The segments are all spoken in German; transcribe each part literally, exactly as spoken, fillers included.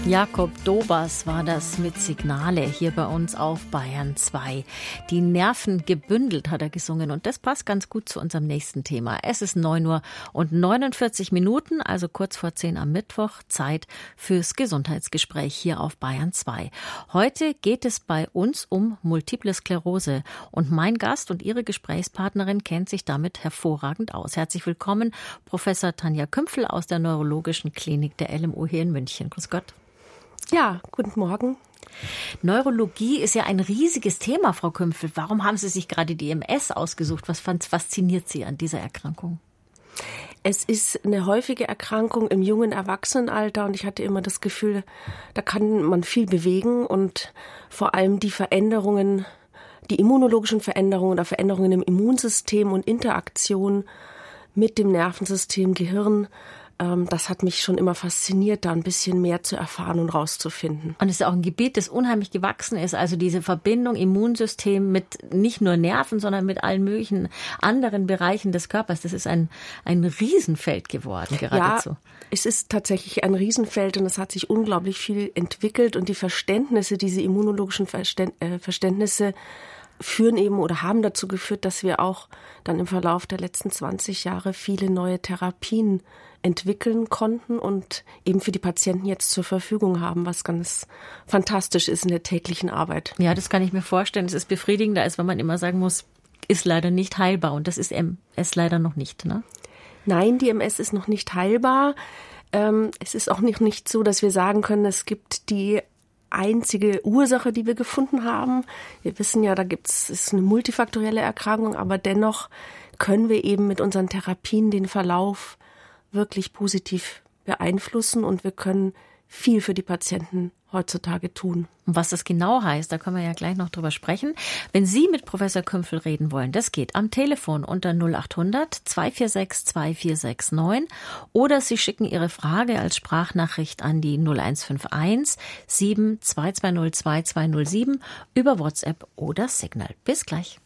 Jakob Dobas war das mit Signale hier bei uns auf Bayern zwei. Die Nerven gebündelt hat er gesungen und das passt ganz gut zu unserem nächsten Thema. Es ist neun Uhr und neunundvierzig Minuten, also kurz vor zehn am Mittwoch, Zeit fürs Gesundheitsgespräch hier auf Bayern zwei. Heute geht es bei uns um Multiple Sklerose und mein Gast und Ihre Gesprächspartnerin kennt sich damit hervorragend aus. Herzlich willkommen, Professor Tanja Kümpfel aus der Neurologischen Klinik der L M U hier in München. Grüß Gott. Ja, guten Morgen. Neurologie ist ja ein riesiges Thema, Frau Kümpfel. Warum haben Sie sich gerade die M S ausgesucht? Was fasziniert Sie an dieser Erkrankung? Es ist eine häufige Erkrankung im jungen Erwachsenenalter und ich hatte immer das Gefühl, da kann man viel bewegen und vor allem die Veränderungen, die immunologischen Veränderungen oder Veränderungen im Immunsystem und Interaktion mit dem Nervensystem, Gehirn, das hat mich schon immer fasziniert, da ein bisschen mehr zu erfahren und rauszufinden. Und es ist auch ein Gebiet, das unheimlich gewachsen ist. Also diese Verbindung Immunsystem mit nicht nur Nerven, sondern mit allen möglichen anderen Bereichen des Körpers. Das ist ein, ein Riesenfeld geworden geradezu. Ja, es ist tatsächlich ein Riesenfeld und es hat sich unglaublich viel entwickelt. Und die Verständnisse, diese immunologischen Verständnisse führen eben oder haben dazu geführt, dass wir auch dann im Verlauf der letzten zwanzig Jahre viele neue Therapien entwickeln konnten und eben für die Patienten jetzt zur Verfügung haben, was ganz fantastisch ist in der täglichen Arbeit. Ja, das kann ich mir vorstellen. Es ist befriedigender, als wenn man immer sagen muss, ist leider nicht heilbar. Und das ist M S leider noch nicht, ne? Nein, die M S ist noch nicht heilbar. Ähm, es ist auch nicht, nicht so, dass wir sagen können, es gibt die einzige Ursache, die wir gefunden haben. Wir wissen ja, da gibt's, ist eine multifaktorielle Erkrankung, aber dennoch können wir eben mit unseren Therapien den Verlauf wirklich positiv beeinflussen und wir können viel für die Patienten heutzutage tun. Und was das genau heißt, da können wir ja gleich noch drüber sprechen. Wenn Sie mit Professor Kümpfel reden wollen, das geht am Telefon unter null acht hundert zwei vier sechs zwei vier sechs neun oder Sie schicken Ihre Frage als Sprachnachricht an die null eins fünf eins sieben zwei zwei null zwei zwei null sieben über WhatsApp oder Signal. Bis gleich.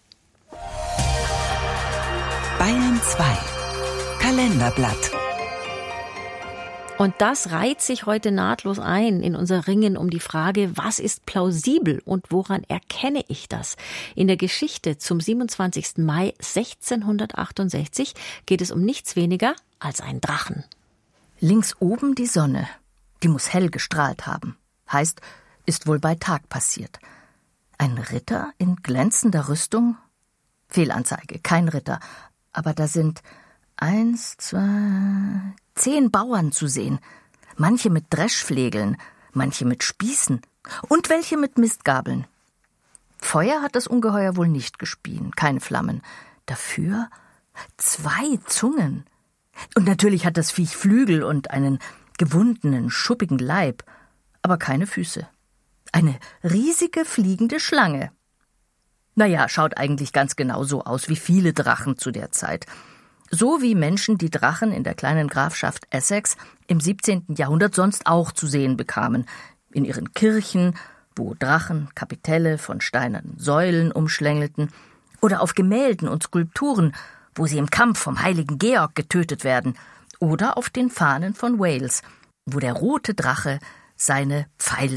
Bayern zwei Kalenderblatt. Und das reiht sich heute nahtlos ein in unser Ringen um die Frage, was ist plausibel und woran erkenne ich das? In der Geschichte zum siebenundzwanzigsten Mai sechzehnhundertachtundsechzig geht es um nichts weniger als einen Drachen. Links oben die Sonne, die muss hell gestrahlt haben. Heißt, ist wohl bei Tag passiert. Ein Ritter in glänzender Rüstung? Fehlanzeige, kein Ritter. Aber da sind eins, zwei, zehn Bauern zu sehen. Manche mit Dreschflegeln, manche mit Spießen und welche mit Mistgabeln. Feuer hat das Ungeheuer wohl nicht gespien, keine Flammen. Dafür zwei Zungen. Und natürlich hat das Viech Flügel und einen gewundenen, schuppigen Leib, aber keine Füße. Eine riesige fliegende Schlange. Naja, schaut eigentlich ganz genau so aus wie viele Drachen zu der Zeit. So wie Menschen die Drachen in der kleinen Grafschaft Essex im siebzehnten Jahrhundert sonst auch zu sehen bekamen. In ihren Kirchen, wo Drachen Kapitelle von steinernen Säulen umschlängelten, oder auf Gemälden und Skulpturen, wo sie im Kampf vom heiligen Georg getötet werden, oder auf den Fahnen von Wales, wo der rote Drache seine Pfeil